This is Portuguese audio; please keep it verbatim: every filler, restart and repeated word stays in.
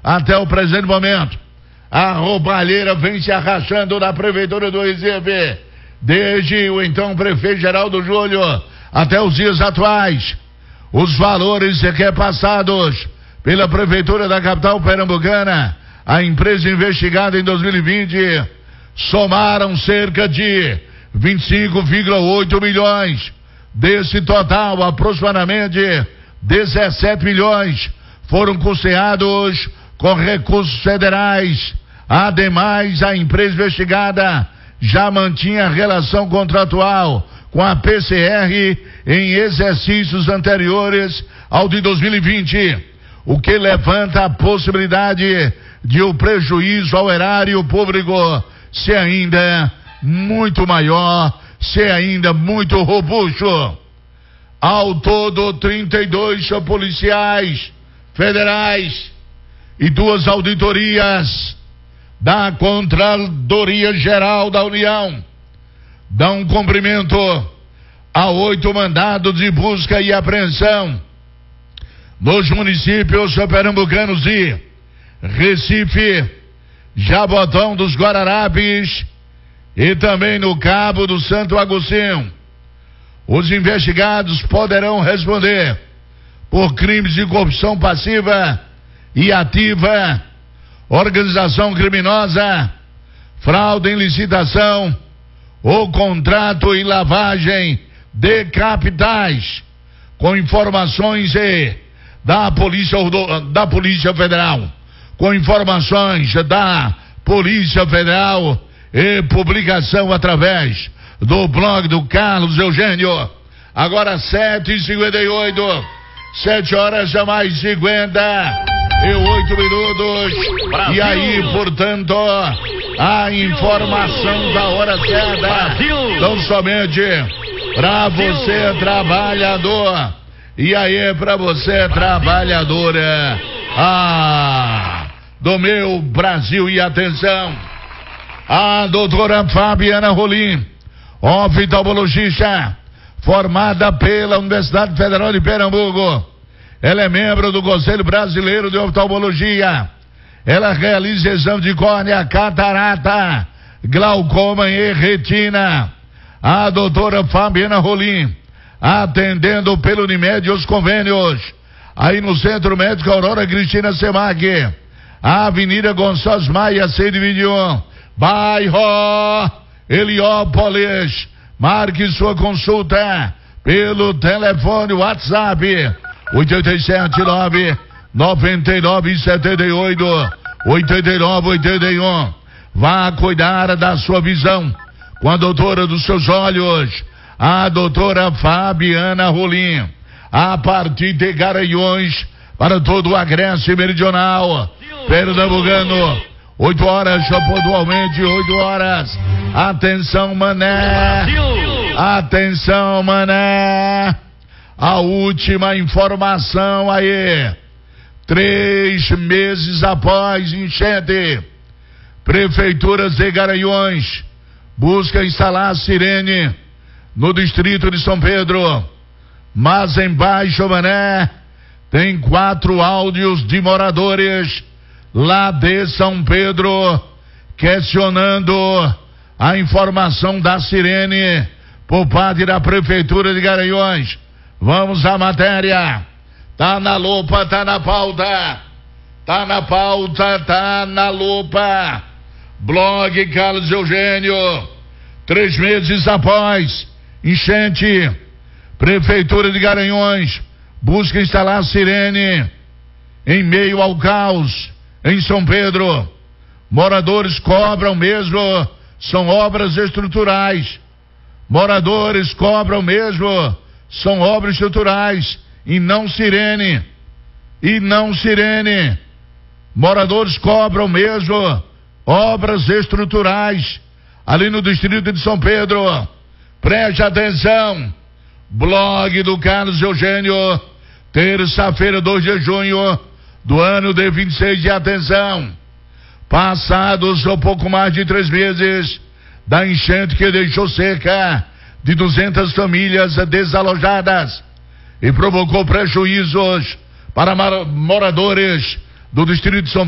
até o presente momento. A roubalheira vem se arrastando na prefeitura do Recife, desde o então prefeito Geraldo Júlio até os dias atuais. Os valores repassados pela prefeitura da capital pernambucana, a empresa investigada em dois mil e vinte, somaram cerca de vinte e cinco vírgula oito milhões. Desse total, aproximadamente dezessete milhões foram custeados com recursos federais. Ademais, a empresa investigada já mantinha relação contratual com a P C R em exercícios anteriores ao de dois mil e vinte, o que levanta a possibilidade de o prejuízo ao erário público ser ainda muito maior, ser ainda muito robusto. Ao todo, trinta e dois policiais federais e duas auditorias da Contradoria Geral da União dão cumprimento a oito mandados de busca e apreensão nos municípios pernambucanos de Recife, Jabotão dos Guararapes e também no Cabo do Santo Agostinho. Os investigados poderão responder por crimes de corrupção passiva e ativa, organização criminosa, fraude em licitação ou contrato e lavagem de capitais, com informações e da Polícia, da Polícia Federal, com informações da Polícia Federal e publicação através do blog do Carlos Eugênio. Agora sete e cinquenta e oito, sete horas a mais cinquenta e oito minutos. Brasil. E aí, portanto, a informação da hora certa. Brasil. Não somente para você trabalhador, e aí para você trabalhadora, ah, do meu Brasil. E atenção, a doutora Fabiana Rolim, oftalmologista, formada pela Universidade Federal de Pernambuco. Ela é membro do Conselho Brasileiro de Oftalmologia. Ela realiza exame de córnea, catarata, glaucoma e retina. A doutora Fabiana Rolim, atendendo pelo Unimed os convênios, aí no Centro Médico Aurora Cristina Semac, Avenida Gonçalves Maia, cento e vinte e um, bairro Heliópolis. Marque sua consulta pelo telefone WhatsApp oito oito sete nove nove nove sete oito oito nove oito um. Vá cuidar da sua visão com a doutora dos seus olhos, a doutora Fabiana Rolim, a partir de Garanhuns para todo o Agreste Meridional pernambucano. oito horas, pontualmente, oito horas. Atenção, mané. Atenção, mané. A última informação aí. Três meses após enchente, prefeituras de Garanhuns busca instalar a sirene no distrito de São Pedro. Mas embaixo, mané, tem quatro áudios de moradores lá de São Pedro questionando a informação da sirene por parte da prefeitura de Garanhuns. Vamos à matéria. Tá na lupa, tá na pauta. Tá na pauta, tá na lupa. Blog Carlos Eugênio. Três meses após enchente, prefeitura de Garanhuns busca instalar sirene em meio ao caos em São Pedro. Moradores cobram mesmo, são obras estruturais. Moradores cobram mesmo, são obras estruturais e não sirene. E não sirene. Moradores cobram mesmo, obras estruturais ali no distrito de São Pedro. Preste atenção. Blog do Carlos Eugênio, terça-feira, dois de junho do ano de vinte e seis. De atenção. Passados um pouco mais de três meses da enchente que deixou cerca de duzentas famílias desalojadas e provocou prejuízos para moradores do distrito de São